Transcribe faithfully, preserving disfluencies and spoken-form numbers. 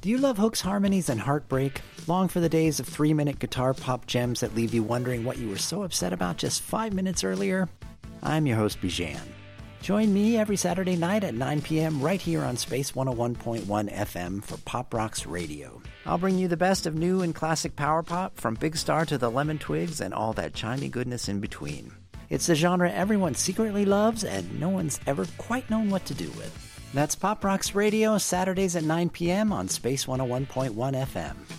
Do you love hooks, harmonies, and heartbreak? Long for the days of three-minute guitar pop gems that leave you wondering what you were so upset about just five minutes earlier? I'm your host, Bijan. Join me every Saturday night at nine p.m. right here on Space one oh one point one F M for Pop Rocks Radio. I'll bring you the best of new and classic power pop, from Big Star to the Lemon Twigs and all that chimey goodness in between. It's the genre everyone secretly loves and no one's ever quite known what to do with. That's Pop Rocks Radio, Saturdays at nine p.m. on Space one oh one point one F M.